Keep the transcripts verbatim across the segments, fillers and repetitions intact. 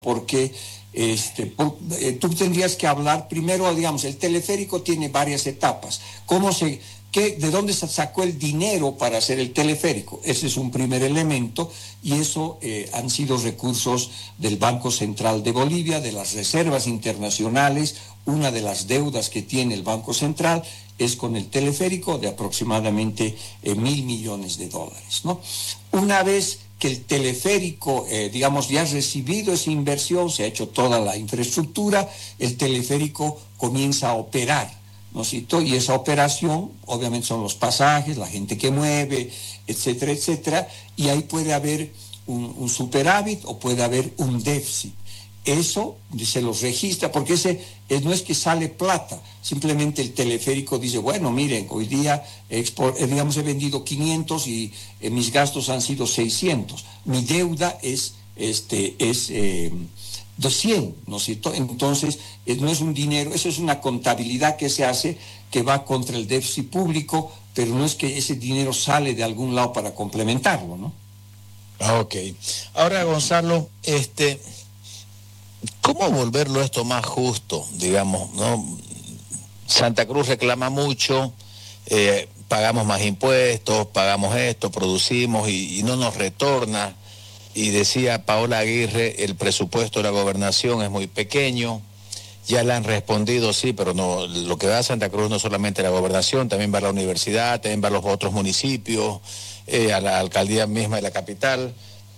porque este, por, eh, tú tendrías que hablar primero, digamos, el teleférico tiene varias etapas. ¿Cómo se, qué, de dónde se sacó el dinero para hacer el teleférico? Ese es un primer elemento, y eso eh, han sido recursos del Banco Central de Bolivia, de las reservas internacionales. Una de las deudas que tiene el Banco Central es con el teleférico de aproximadamente eh, mil millones de dólares, ¿no? Una vez que el teleférico, eh, digamos, ya ha recibido esa inversión, se ha hecho toda la infraestructura, el teleférico comienza a operar, ¿no es cierto? Y esa operación, obviamente, son los pasajes, la gente que mueve, etcétera, etcétera, y ahí puede haber un, un superávit o puede haber un déficit. Eso se los registra, porque ese es, no es que sale plata, simplemente el teleférico dice, bueno, miren, hoy día expo, eh, digamos, he vendido quinientos y eh, mis gastos han sido seiscientos, mi deuda es, este, es eh, de cien, ¿no es cierto? Entonces, eh, no es un dinero, eso es una contabilidad que se hace, que va contra el déficit público, pero no es que ese dinero sale de algún lado para complementarlo, ¿no? Ok. Ahora, Gonzalo, este... ¿cómo volverlo esto más justo, digamos, ¿no? Santa Cruz reclama mucho, eh, pagamos más impuestos, pagamos esto, producimos y, y no nos retorna. Y decía Paola Aguirre, el presupuesto de la gobernación es muy pequeño. Ya le han respondido, sí, pero no, lo que va a Santa Cruz no solamente la gobernación, también va a la universidad, también va a los otros municipios, eh, a la alcaldía misma de la capital.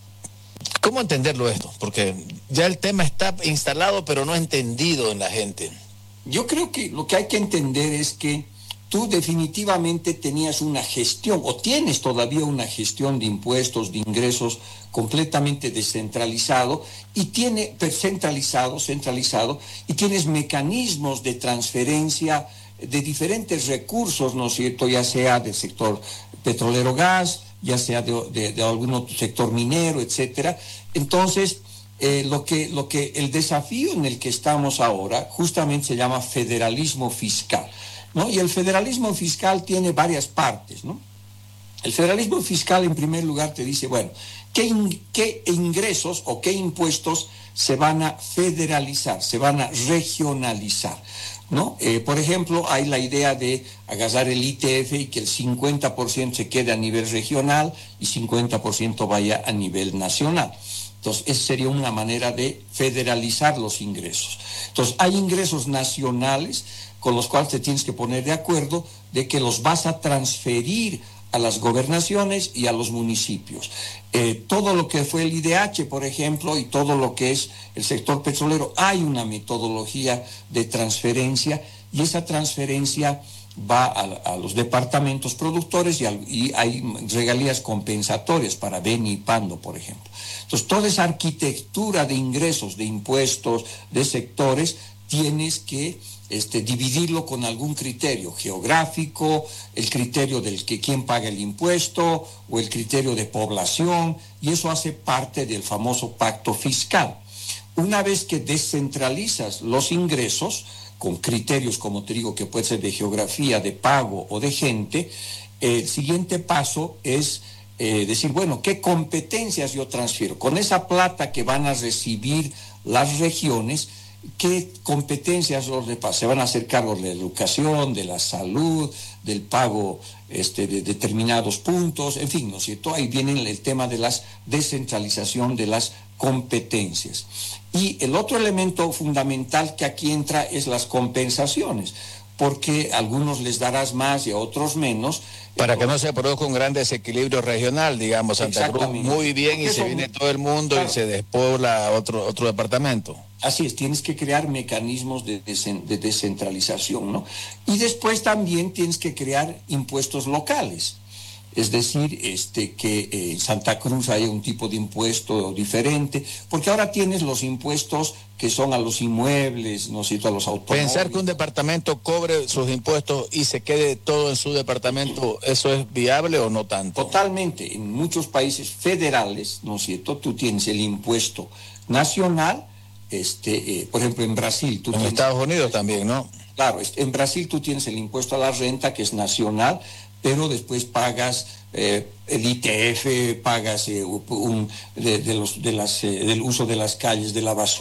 ¿Cómo entenderlo esto? Porque ya el tema está instalado, pero no entendido en la gente. Yo creo que lo que hay que entender es que tú definitivamente tenías una gestión, o tienes todavía una gestión de impuestos, de ingresos completamente descentralizado, y tiene centralizado, centralizado, y tienes mecanismos de transferencia de diferentes recursos, ¿no es cierto?, ya sea del sector petrolero gas, ya sea de, de, de algún otro sector minero, etcétera. Entonces, eh, lo que, lo que, el desafío en el que estamos ahora justamente se llama federalismo fiscal, ¿no? Y el federalismo fiscal tiene varias partes, ¿no? El federalismo fiscal, en primer lugar, te dice, bueno, ¿qué, in, qué ingresos o qué impuestos se van a federalizar, se van a regionalizar, ¿no? Eh, por ejemplo, hay la idea de agarrar el I T F y que el cincuenta por ciento se quede a nivel regional y cincuenta por ciento vaya a nivel nacional. Entonces, esa sería una manera de federalizar los ingresos. Entonces, hay ingresos nacionales con los cuales te tienes que poner de acuerdo de que los vas a transferir a las gobernaciones y a los municipios. Eh, todo lo que fue el I D H, por ejemplo, y todo lo que es el sector petrolero, hay una metodología de transferencia, y esa transferencia va a, a los departamentos productores y, al, y hay regalías compensatorias para Beni y Pando, por ejemplo. Entonces, toda esa arquitectura de ingresos, de impuestos, de sectores, tienes que Este, dividirlo con algún criterio geográfico, el criterio del que quién paga el impuesto o el criterio de población, y eso hace parte del famoso pacto fiscal. Una vez que descentralizas los ingresos con criterios, como te digo, que puede ser de geografía, de pago o de gente, el siguiente paso es eh, decir, bueno, ¿qué competencias yo transfiero? Con esa plata que van a recibir las regiones, ¿qué competencias los repasan? Se van a hacer cargo de la educación, de la salud, del pago este, de determinados puntos, en fin, ¿no es cierto? Ahí viene el tema de la descentralización de las competencias. Y el otro elemento fundamental que aquí entra es las compensaciones, porque a algunos les darás más y a otros menos. Para que no se produzca un gran desequilibrio regional, digamos, Santa Cruz muy bien y se viene todo el mundo, claro, y se despobla otro, otro departamento. Así es, tienes que crear mecanismos de, desen, de descentralización, ¿no? Y después también tienes que crear impuestos locales. Es decir, este, que en Santa Cruz haya un tipo de impuesto diferente, porque ahora tienes los impuestos que son a los inmuebles, no sé, a los automóviles. Pensar que un departamento cobre sus impuestos y se quede todo en su departamento, ¿eso es viable o no tanto? Totalmente. En muchos países federales, ¿no es cierto?, tú tienes el impuesto nacional, este, eh, por ejemplo, en Brasil. Tú en tienes, Estados Unidos también, ¿no? Claro, en Brasil tú tienes el impuesto a la renta, que es nacional, pero después pagas eh, el I T F, pagas eh, un, de, de los, de las, eh, del uso de las calles, de la basura.